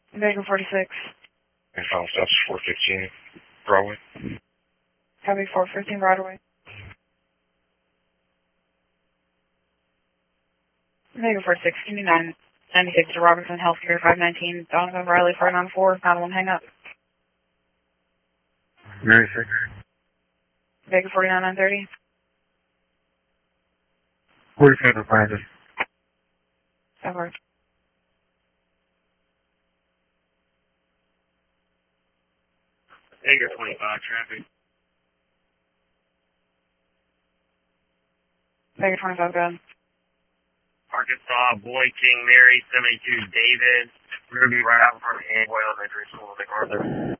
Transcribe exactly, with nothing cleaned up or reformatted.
Vega forty-six. And final steps four fifteen Broadway. Copy four fifteen Broadway. Vega forty-six, nine ninety-six to Robertson Healthcare five nineteen, Donovan Riley four nine four, nine one hang up. ninety-six. Vega forty-nine nine thirty. forty-five to Brandon. Over. Vega twenty-five traffic. Vega twenty-five, go ahead. Arkansas, Boy, King, Mary, seventy-two, David. We're going to be right out in front of Anwell Elementary School, MacArthur.